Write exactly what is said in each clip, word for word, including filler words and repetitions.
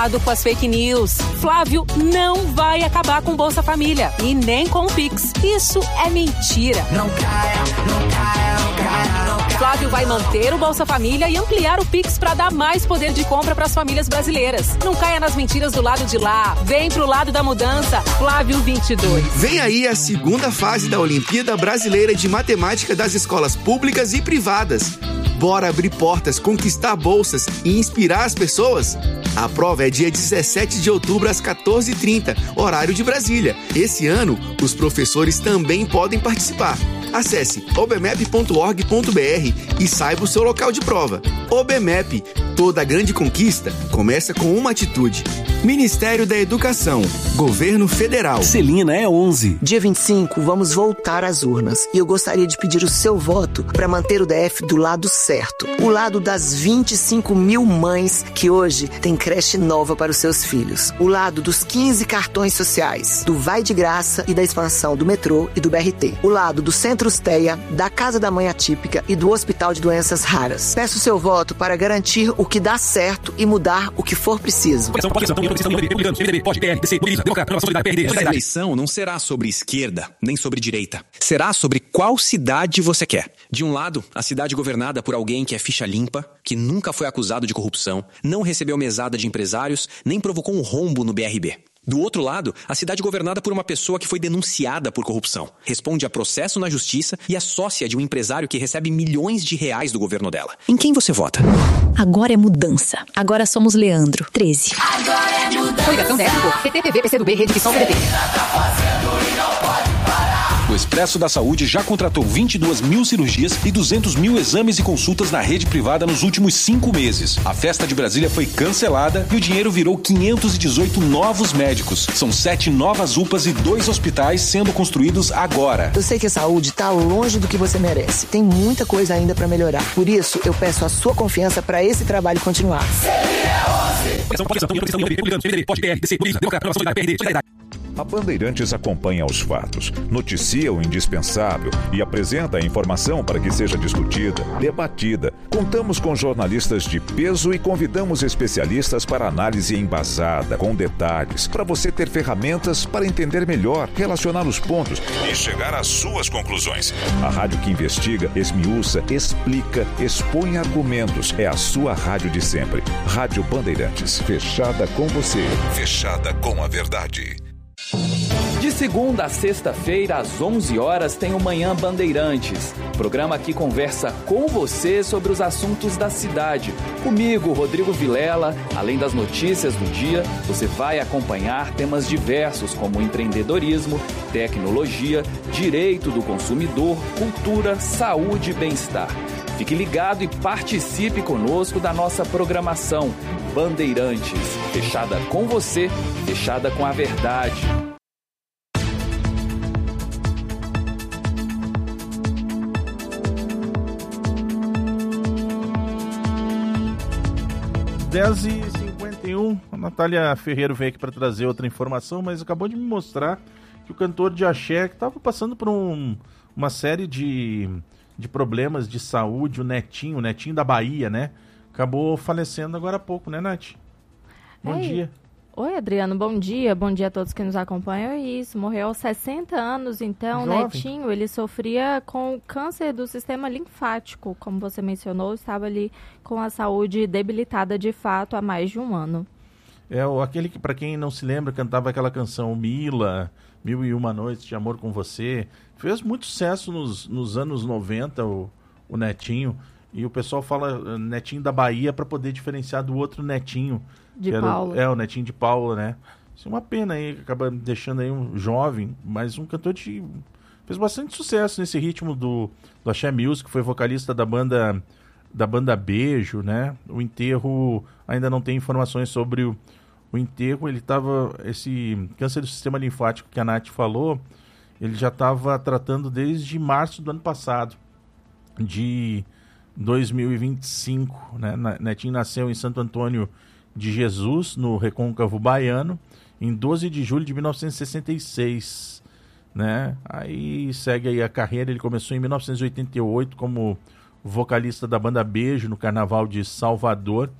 Com as fake news. Flávio não vai acabar com Bolsa Família e nem com o Pix. Isso é mentira. Não caia, não caia, não caia, não caia. Flávio vai manter o Bolsa Família e ampliar o Pix para dar mais poder de compra para as famílias brasileiras. Não caia nas mentiras do lado de lá. Vem pro lado da mudança. Flávio vinte e dois. Vem aí a segunda fase da Olimpíada Brasileira de Matemática das escolas públicas e privadas. Bora abrir portas, conquistar bolsas e inspirar as pessoas? A prova é dia dezessete de outubro às quatorze e trinta, horário de Brasília. Esse ano, os professores também podem participar. Acesse obmep ponto org ponto br e saiba o seu local de prova. OBMEP, toda grande conquista começa com uma atitude. Ministério da Educação, Governo Federal. Celina é onze. Dia vinte e cinco, vamos voltar às urnas. E eu gostaria de pedir o seu voto para manter o D F do lado certo. O lado das vinte e cinco mil mães que hoje têm creche nova para os seus filhos. O lado dos quinze cartões sociais, do Vai de Graça e da expansão do metrô e do B R T. O lado do Centro Teia, da Casa da Mãe Atípica e do Hospital de Doenças Raras. Peço o seu voto para garantir o que dá certo e mudar o que for preciso. Essa eleição não será sobre esquerda nem sobre direita. Será sobre qual cidade você quer. De um lado, a cidade governada por alguém que é ficha limpa, que nunca foi acusado de corrupção, não recebeu mesada de empresários, nem provocou um rombo no B R B. Do outro lado, a cidade governada por uma pessoa que foi denunciada por corrupção, responde a processo na justiça e é sócia de um empresário que recebe milhões de reais do governo dela. Em quem você vota? Agora é mudança. Agora somos Leandro, treze. Agora é mudança. Coligação Décimo, P T T V, P C do B, Rede Visão, P D T. O Expresso da Saúde já contratou vinte e duas mil cirurgias e duzentos mil exames e consultas na rede privada nos últimos cinco meses. A festa de Brasília foi cancelada e o dinheiro virou quinhentos e dezoito novos médicos. São sete novas U P As e dois hospitais sendo construídos agora. Eu sei que a saúde está longe do que você merece. Tem muita coisa ainda para melhorar. Por isso, eu peço a sua confiança para esse trabalho continuar. A Bandeirantes acompanha os fatos, noticia o indispensável e apresenta a informação para que seja discutida, debatida. Contamos com jornalistas de peso e convidamos especialistas para análise embasada, com detalhes, para você ter ferramentas para entender melhor, relacionar os pontos e chegar às suas conclusões. A rádio que investiga, esmiuça, explica, expõe argumentos. É a sua rádio de sempre. Rádio Bandeirantes, fechada com você, fechada com a verdade. De segunda a sexta-feira, às onze horas, tem o Manhã Bandeirantes. Programa que conversa com você sobre os assuntos da cidade. Comigo, Rodrigo Vilela, além das notícias do dia, você vai acompanhar temas diversos como empreendedorismo, tecnologia, direito do consumidor, cultura, saúde e bem-estar. Fique ligado e participe conosco da nossa programação Bandeirantes. Fechada com você, fechada com a verdade. dez e cinquenta e um, a Natália Ferreiro veio aqui para trazer outra informação, mas acabou de me mostrar que o cantor de axé, que estava passando por um, uma série de, de problemas de saúde, o Netinho, o Netinho da Bahia, né? Acabou falecendo agora há pouco, né, Nath? Bom Ei. dia. Oi, Adriano, bom dia. Bom dia a todos que nos acompanham. É isso, morreu aos sessenta anos, então, Jovem. Netinho, ele sofria com câncer do sistema linfático, como você mencionou, estava ali com a saúde debilitada de fato há mais de um ano. É o, aquele que, para quem não se lembra, cantava aquela canção Mila, Mil e Uma Noites de Amor com Você. Fez muito sucesso nos, nos anos noventa, o, o Netinho. E o pessoal fala Netinho da Bahia para poder diferenciar do outro Netinho. De era, Paula. É, o Netinho de Paula, né? Isso é uma pena aí, acaba deixando aí um jovem, mas um cantor de... fez bastante sucesso nesse ritmo do, do Axé Music, foi vocalista da banda, da banda Beijo, né? O enterro, ainda não tem informações sobre o, o enterro, ele estava... Esse câncer do sistema linfático que a Nath falou, ele já estava tratando desde março do ano passado, de dois mil e vinte e cinco, né? Netinho nasceu em Santo Antônio de Jesus, no Recôncavo Baiano, em doze de julho de mil novecentos e sessenta e seis, né? Aí segue aí a carreira, ele começou em mil novecentos e oitenta e oito como vocalista da banda Beijo, no Carnaval de Salvador,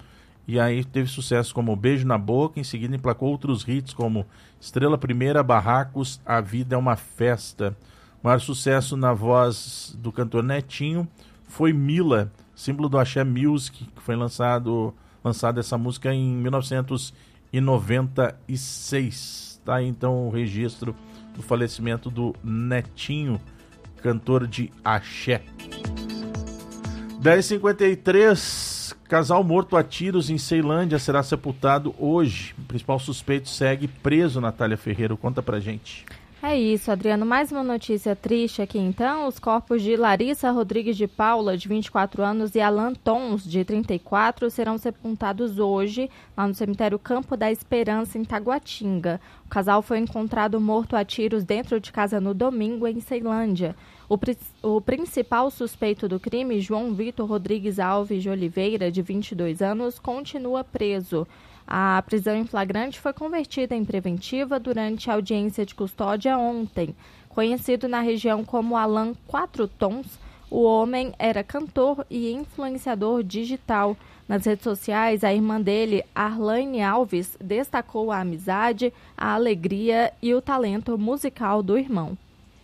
E aí teve sucesso como Beijo na Boca, em seguida emplacou outros hits como Estrela Primeira, Barracos, A Vida é uma Festa. O maior sucesso na voz do cantor Netinho foi Mila, símbolo do Axé Music, que foi lançado, lançada essa música em mil novecentos e noventa e seis. Tá aí então o registro do falecimento do Netinho, cantor de axé. dez e cinquenta e três, casal morto a tiros em Ceilândia será sepultado hoje. O principal suspeito segue preso, Natália Ferreira. Conta pra gente. É isso, Adriano. Mais uma notícia triste aqui, então. Os corpos de Larissa Rodrigues de Paula, de vinte e quatro anos, e Alan Tons, de trinta e quatro, serão sepultados hoje lá no cemitério Campo da Esperança, em Taguatinga. O casal foi encontrado morto a tiros dentro de casa no domingo, em Ceilândia. O, pri- o principal suspeito do crime, João Vitor Rodrigues Alves de Oliveira, de vinte e dois anos, continua preso. A prisão em flagrante foi convertida em preventiva durante a audiência de custódia ontem. Conhecido na região como Alan Quatro Tons, o homem era cantor e influenciador digital. Nas redes sociais, a irmã dele, Arlane Alves, destacou a amizade, a alegria e o talento musical do irmão.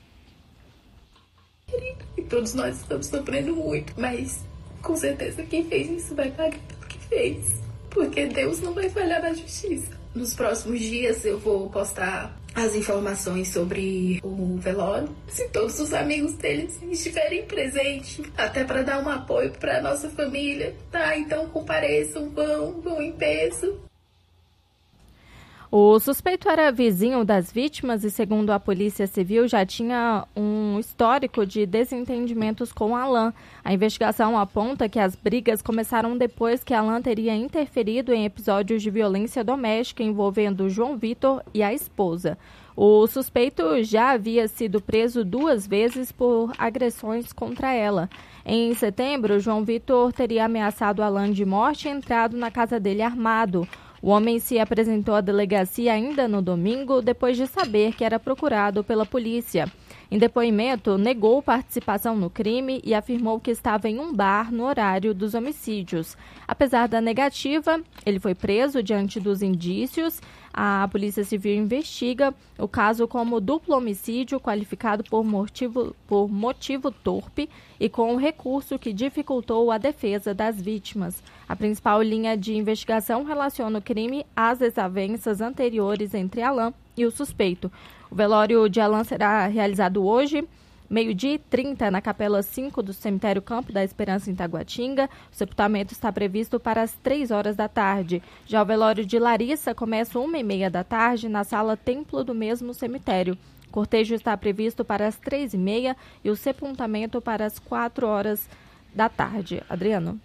E todos nós estamos sofrendo muito, mas com certeza quem fez isso vai pagar pelo que fez. Porque Deus não vai falhar na justiça. Nos próximos dias eu vou postar as informações sobre o velório. Se todos os amigos deles estiverem presentes, até para dar um apoio para a nossa família, tá? Então compareçam, vão, vão em peso. O suspeito era vizinho das vítimas e, segundo a Polícia Civil, já tinha um histórico de desentendimentos com Alan. A investigação aponta que as brigas começaram depois que Alan teria interferido em episódios de violência doméstica envolvendo João Vitor e a esposa. O suspeito já havia sido preso duas vezes por agressões contra ela. Em setembro, João Vitor teria ameaçado Alan de morte e entrado na casa dele armado. O homem se apresentou à delegacia ainda no domingo, depois de saber que era procurado pela polícia. Em depoimento, negou participação no crime e afirmou que estava em um bar no horário dos homicídios. Apesar da negativa, ele foi preso diante dos indícios. A Polícia Civil investiga o caso como duplo homicídio qualificado por motivo, por motivo torpe e com um recurso que dificultou a defesa das vítimas. A principal linha de investigação relaciona o crime às desavenças anteriores entre Alan e o suspeito. O velório de Alan será realizado hoje, meio-dia e trinta, na Capela cinco do cemitério Campo da Esperança, em Taguatinga. O sepultamento está previsto para as três horas da tarde. Já o velório de Larissa começa uma e meia da tarde na Sala Templo do mesmo cemitério. O cortejo está previsto para as três e meia e o sepultamento para as quatro horas da tarde. Adriano.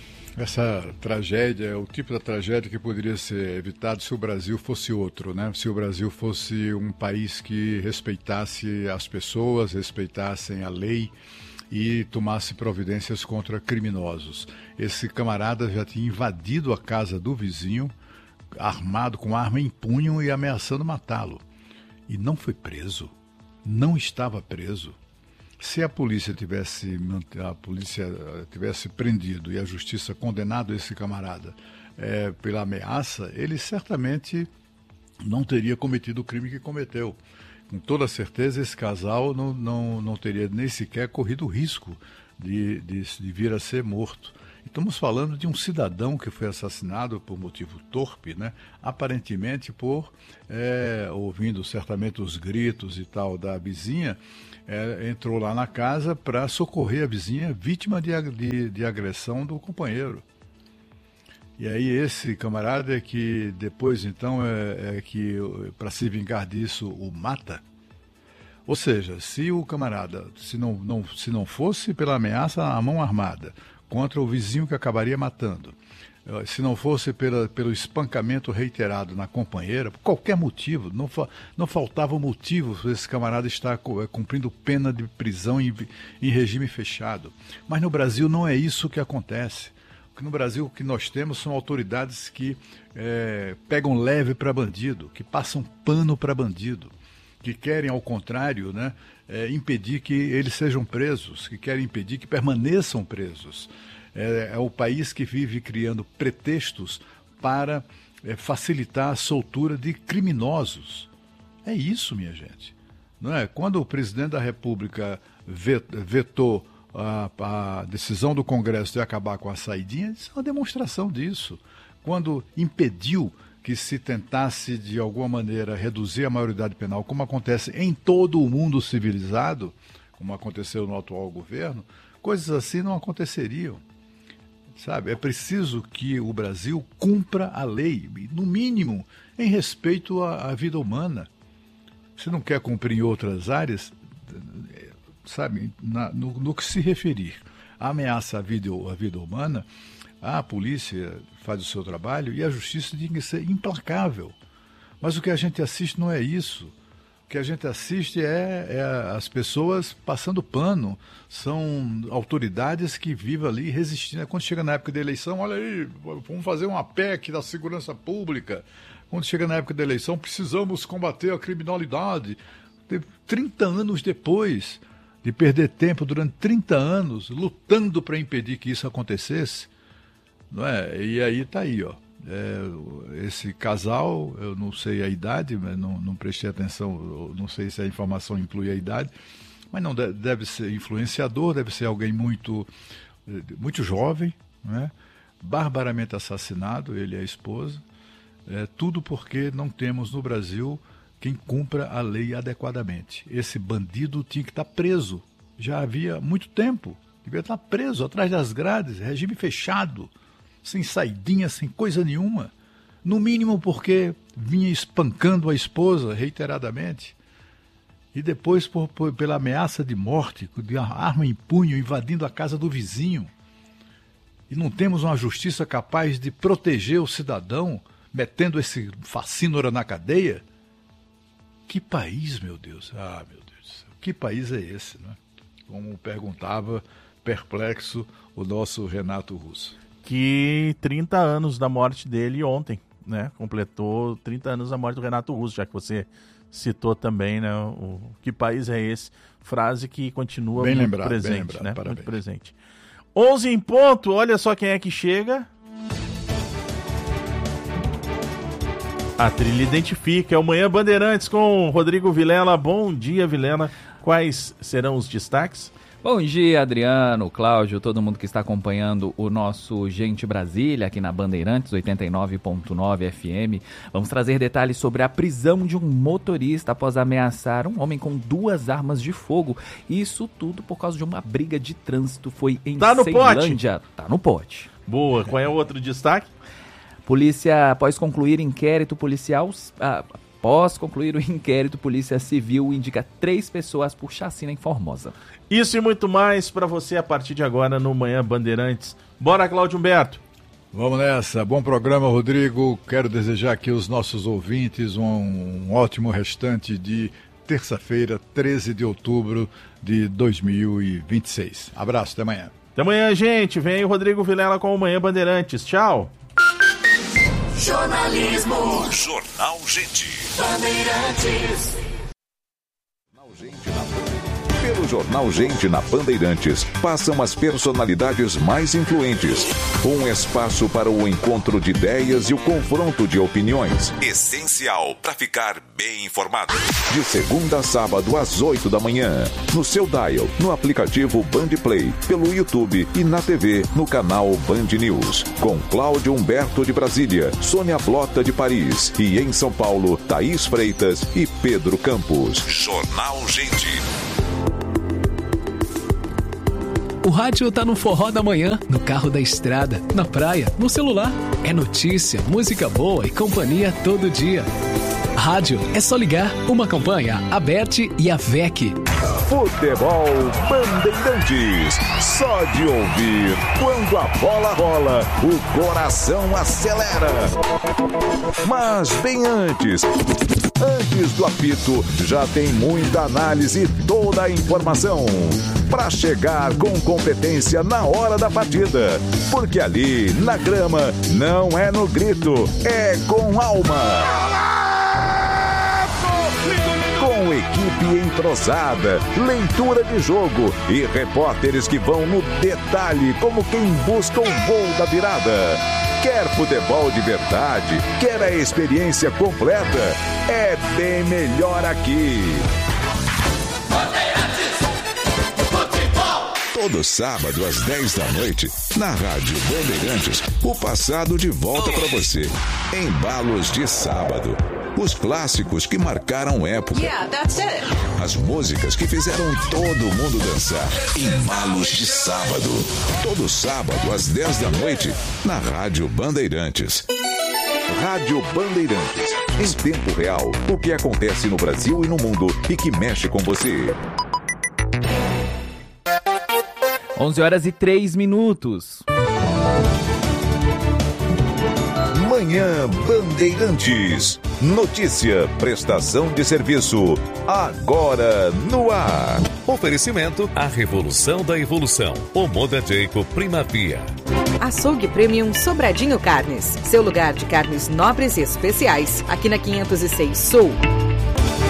Essa tragédia é o tipo da tragédia que poderia ser evitado se o Brasil fosse outro, né? Se o Brasil fosse um país que respeitasse as pessoas, respeitassem a lei e tomasse providências contra criminosos. Esse camarada já tinha invadido a casa do vizinho, armado com arma em punho e ameaçando matá-lo. E não foi preso, não estava preso. Se a polícia tivesse, a polícia tivesse prendido e a justiça condenado esse camarada é, pela ameaça, ele certamente não teria cometido o crime que cometeu. Com toda certeza, esse casal não, não, não teria nem sequer corrido o risco de, de, de vir a ser morto. Estamos falando de um cidadão que foi assassinado por motivo torpe, né? Aparentemente por, é, ouvindo certamente os gritos e tal da vizinha, é, entrou lá na casa para socorrer a vizinha vítima de, de, de agressão do companheiro. E aí esse camarada é que depois então é, é que para se vingar disso o mata. Ou seja, se o camarada, se não, não, se não fosse pela ameaça à mão armada contra o vizinho que acabaria matando, se não fosse pela, pelo espancamento reiterado na companheira, por qualquer motivo, não, fa, não faltava motivo para esse camarada estar cumprindo pena de prisão em, em regime fechado. Mas no Brasil não é isso que acontece. Porque no Brasil o que nós temos são autoridades que é, pegam leve para bandido, que passam pano para bandido, que querem, ao contrário, né, é, impedir que eles sejam presos, que querem impedir que permaneçam presos. É, é o país que vive criando pretextos para é, facilitar a soltura de criminosos. É isso, minha gente. Não é? Quando o presidente da República vetou a, a decisão do Congresso de acabar com a saidinha, isso é uma demonstração disso. Quando impediu que se tentasse, de alguma maneira, reduzir a maioridade penal, como acontece em todo o mundo civilizado, como aconteceu no atual governo, coisas assim não aconteceriam. Sabe? É preciso que o Brasil cumpra a lei, no mínimo, em respeito à, à vida humana. Se não quer cumprir em outras áreas, sabe, na, no, no que se referir à ameaça à vida, à vida humana, a polícia faz o seu trabalho e a justiça tem que ser implacável. Mas o que a gente assiste não é isso. O que a gente assiste é, é as pessoas passando pano. São autoridades que vivem ali resistindo. Quando chega na época da eleição, olha aí, vamos fazer uma P E C da segurança pública. Quando chega na época da eleição, precisamos combater a criminalidade. trinta anos depois de perder tempo durante trinta anos lutando para impedir que isso acontecesse, não é? E aí está aí, ó. É, esse casal, eu não sei a idade, mas não, não prestei atenção, não sei se a informação inclui a idade, mas não deve, deve ser influenciador, deve ser alguém muito, muito jovem, né? Barbaramente assassinado, ele e a esposa. É, tudo porque não temos no Brasil quem cumpra a lei adequadamente. Esse bandido tinha que estar preso. Já havia muito tempo. Devia estar preso atrás das grades, regime fechado, sem saidinha, sem coisa nenhuma. No mínimo porque vinha espancando a esposa reiteradamente. E depois por, por, pela ameaça de morte, de uma arma em punho, invadindo a casa do vizinho. E não temos uma justiça capaz de proteger o cidadão, metendo esse facínora na cadeia? Que país, meu Deus? Ah, meu Deus. Que país é esse, né? Como perguntava, perplexo, o nosso Renato Russo. Que trinta anos da morte dele ontem, né? Completou trinta anos da morte do Renato Russo, já que você citou também, né? O que país é esse? Frase que continua bem muito lembrado, presente, bem lembrado, né? Parabéns. Muito presente. onze em ponto, olha só quem é que chega. A trilha identifica, é o Manhã Bandeirantes com Rodrigo Vilela. Bom dia, Vilela. Quais serão os destaques? Bom dia, Adriano, Cláudio, todo mundo que está acompanhando o nosso Gente Brasília aqui na Bandeirantes oitenta e nove ponto nove F M. Vamos trazer detalhes sobre a prisão de um motorista após ameaçar um homem com duas armas de fogo. Isso tudo por causa de uma briga de trânsito. Foi em tá no Ceilândia. Pote. Tá no pote. Boa. Qual é o outro destaque? Polícia, após concluir inquérito policial, ah, após concluir o inquérito, Polícia Civil indica três pessoas por chacina em Formosa. Isso e muito mais para você a partir de agora no Manhã Bandeirantes. Bora, Cláudio Humberto. Vamos nessa. Bom programa, Rodrigo. Quero desejar aqui aos nossos ouvintes um, um ótimo restante de terça-feira, treze de outubro de dois mil e vinte e seis. Abraço, até amanhã. Até amanhã, gente. Vem o Rodrigo Vilela com o Manhã Bandeirantes. Tchau. Jornalismo. Jornal Gente. Bandeirantes. Pelo Jornal Gente na Bandeirantes, passam as personalidades mais influentes. Um espaço para o encontro de ideias e o confronto de opiniões. Essencial para ficar bem informado. De segunda a sábado, às oito da manhã. No seu dial, no aplicativo Band Play, pelo YouTube e na T V, no canal Band News. Com Cláudio Humberto de Brasília, Sônia Blota de Paris e em São Paulo, Thaís Freitas e Pedro Campos. Jornal Gente. O rádio tá no forró da manhã, no carro da estrada, na praia, no celular. É notícia, música boa e companhia todo dia. Rádio é só ligar, uma campanha, a Bert e a V E C. Futebol Bandeirantes. Só de ouvir, quando a bola rola, o coração acelera. Mas bem antes, antes do apito, já tem muita análise e toda a informação para chegar com competência na hora da partida. Porque ali, na grama, não é no grito, é com alma. Com equipe equipe entrosada, leitura de jogo e repórteres que vão no detalhe como quem busca o gol da virada. Quer futebol de verdade? Quer a experiência completa? É bem melhor aqui. Todo sábado às dez da noite, na Rádio Bandeirantes, o passado de volta para você. Embalos de sábado. Os clássicos que marcaram época. Yeah, that's it. As músicas que fizeram todo mundo dançar. Embalos de sábado. Todo sábado às dez da noite, na Rádio Bandeirantes. Rádio Bandeirantes. Em tempo real, o que acontece no Brasil e no mundo e que mexe com você. onze horas e três minutos. Manhã Bandeirantes. Notícia, prestação de serviço. Agora no ar. Oferecimento: a revolução da evolução. O Moda Jacob Primavia. Açougue Premium Sobradinho Carnes. Seu lugar de carnes nobres e especiais. Aqui na quinhentos e seis Sul.